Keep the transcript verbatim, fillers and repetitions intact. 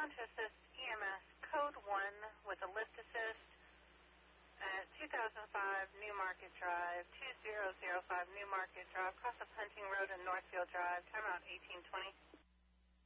want to assist E M S Code one with a lift assist at two thousand five New Market Drive, two thousand five New Market Drive, cross of Hunting Road and Northfield Drive, timeout eighteen twenty.